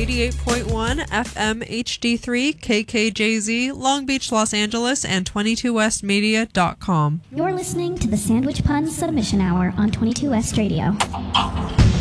88.1 FM HD3 KKJZ, Long Beach, Los Angeles, and 22westmedia.com. You're listening to the Sandwich Pun Submission Hour on 22 West Radio.